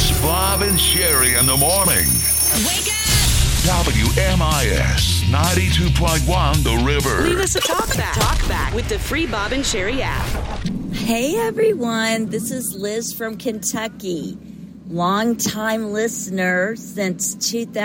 It's Bob and Sherry in the morning. Wake up! WMIS 92.1 The River. Leave us a talk back with the free Bob and Sherry app. Hey everyone, this is Liz from Kentucky. Long-time listener since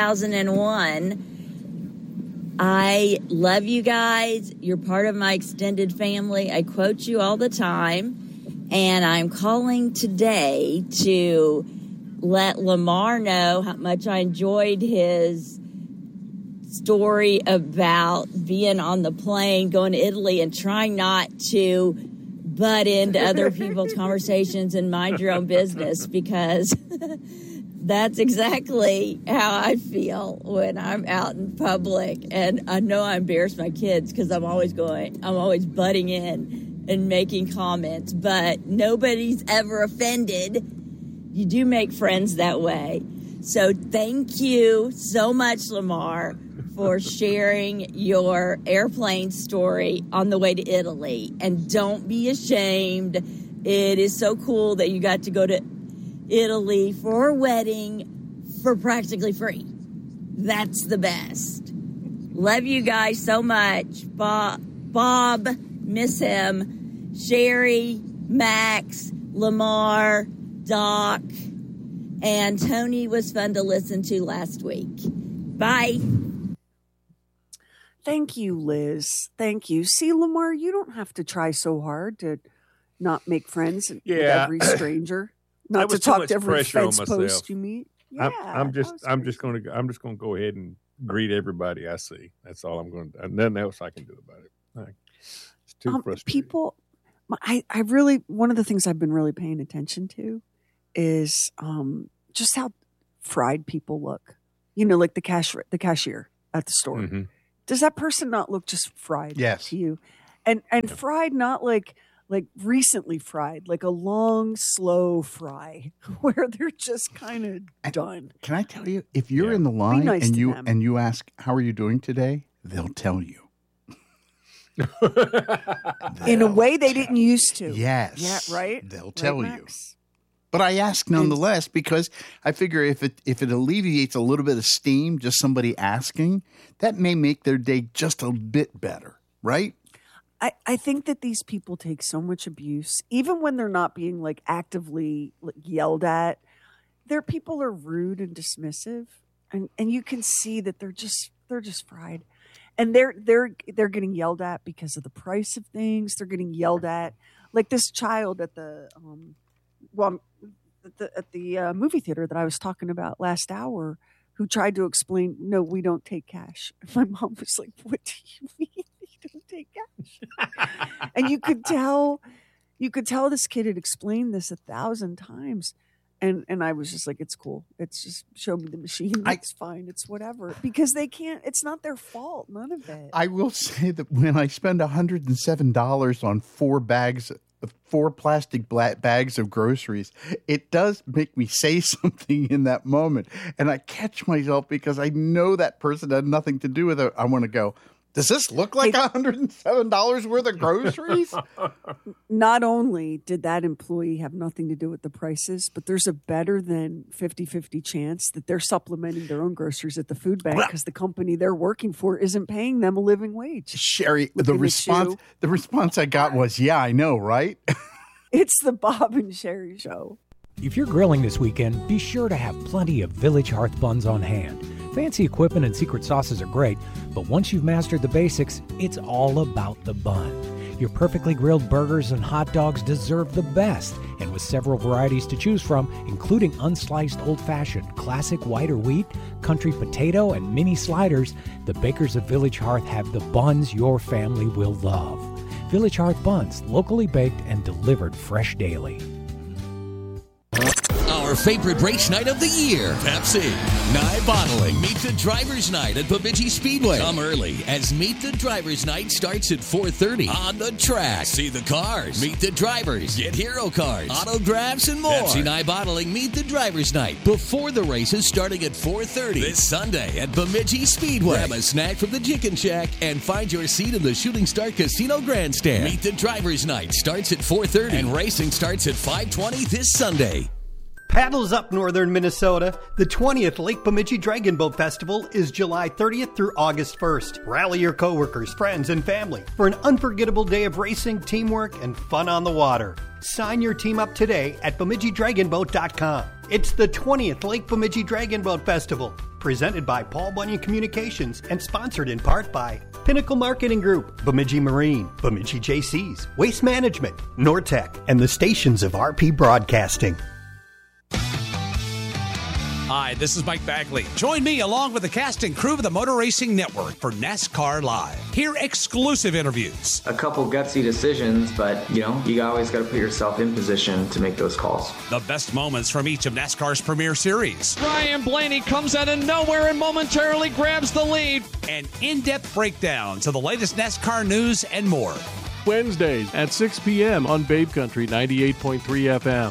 2001. I love you guys. You're part of my extended family. I quote you all the time. And I'm calling today to let Lamar know how much I enjoyed his story about being on the plane going to Italy and trying not to butt into other people's conversations and mind your own business, because that's exactly how I feel when I'm out in public. And I know I embarrass my kids because I'm always butting in and making comments, but nobody's ever offended. You do make friends that way. So thank you so much, Lamar, for sharing your airplane story on the way to Italy. And don't be ashamed. It is so cool that you got to go to Italy for a wedding for practically free. That's the best. Love you guys so much. Bob, miss him. Sherry, Max, Lamar, Doc, and Tony was fun to listen to last week. Bye. Thank you, Liz. Thank you. See, Lamar, you don't have to try so hard to not make friends with every stranger, not to talk to every fence post you meet. Yeah, I'm just going to go ahead and greet everybody I see. That's all I'm going to do. And nothing else I can do about it. It's too frustrating. People, I really, one of the things I've been really paying attention to is just how fried people look. You know, like the cashier at the store. Mm-hmm. Does that person not look just fried to you? And fried, not like recently fried, like a long, slow fry where they're just kind of done. Can I tell you, if you're in the line and you ask, how are you doing today? They'll tell you. In a way they didn't used to. Yes. Yeah, right? They'll tell you. But I ask nonetheless because I figure if it alleviates a little bit of steam, just somebody asking, that may make their day just a bit better, right? I think that these people take so much abuse, even when they're not being like actively yelled at. People are rude and dismissive, and you can see that they're just fried, and they're getting yelled at because of the price of things. They're getting yelled at, like this child at the movie theater that I was talking about last hour, who tried to explain, no, we don't take cash. My mom was like, what do you mean you don't take cash? And you could tell this kid had explained this 1,000 times. And I was just like, it's cool. It's just show me the machine. It's fine. It's whatever. Because they can't, it's not their fault. None of it. I will say that when I spend $107 on 4 plastic bags of groceries, it does make me say something in that moment. And I catch myself because I know that person had nothing to do with it. I want to go, does this look like $107 worth of groceries? Not only did that employee have nothing to do with the prices, but there's a better than 50-50 chance that they're supplementing their own groceries at the food bank because the company they're working for isn't paying them a living wage. Sherry, the response I got was, yeah, I know, right? It's the Bob and Sherry Show. If you're grilling this weekend, be sure to have plenty of Village Hearth buns on hand. Fancy equipment and secret sauces are great, but once you've mastered the basics, it's all about the bun. Your perfectly grilled burgers and hot dogs deserve the best, and with several varieties to choose from, including unsliced old-fashioned, classic white or wheat, country potato, and mini sliders, the bakers of Village Hearth have the buns your family will love. Village Hearth buns, locally baked and delivered fresh daily. Our favorite race night of the year, Pepsi. Nye Bottling. Meet the Drivers Night at Bemidji Speedway. Come early as Meet the Drivers Night starts at 4:30 on the track. See the cars, meet the drivers, get hero cards, autographs, and more. Pepsi Nye Bottling Meet the Drivers Night before the races starting at 4:30 this Sunday at Bemidji Speedway. Grab a snack from the Chicken Shack and find your seat in the Shooting Star Casino Grandstand. Meet the Drivers Night starts at 4:30 and racing starts at 5:20 this Sunday. Paddles up northern Minnesota. The 20th Lake Bemidji Dragon Boat Festival is July 30th through August 1st. Rally your coworkers, friends, and family for an unforgettable day of racing, teamwork, and fun on the water. Sign your team up today at BemidjiDragonBoat.com. It's the 20th Lake Bemidji Dragon Boat Festival, presented by Paul Bunyan Communications and sponsored in part by Pinnacle Marketing Group, Bemidji Marine, Bemidji JCs, Waste Management, Nortec, and the stations of RP Broadcasting. Hi, this is Mike Bagley. Join me along with the cast and crew of the Motor Racing Network for NASCAR Live. Hear exclusive interviews. A couple gutsy decisions, but, you always got to put yourself in position to make those calls. The best moments from each of NASCAR's premier series. Ryan Blaney comes out of nowhere and momentarily grabs the lead. And in-depth breakdowns of the latest NASCAR news and more. Wednesdays at 6 p.m. on Babe Country 98.3 FM.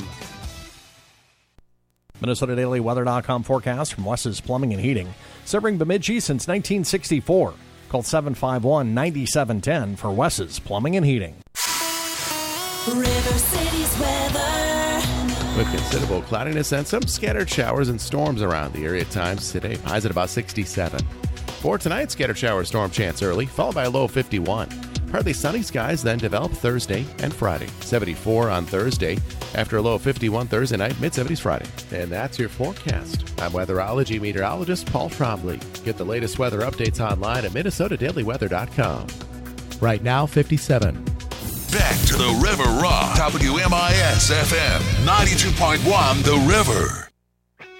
MinnesotaDailyWeather.com forecast from Wes's Plumbing and Heating. Serving Bemidji since 1964. Call 751-9710 for Wes's Plumbing and Heating. River City's weather. With considerable cloudiness and some scattered showers and storms around the area at times today. Highs at about 67. For tonight, scattered shower storm chance early, followed by a low of 51. Partly sunny skies then develop Thursday and Friday. 74 on Thursday. After a low of 51 Thursday night, mid-70s Friday. And that's your forecast. I'm weatherology meteorologist Paul Trombley. Get the latest weather updates online at MinnesotaDailyWeather.com. Right now, 57. Back to the River Rock. WMIS FM 92.1 The River.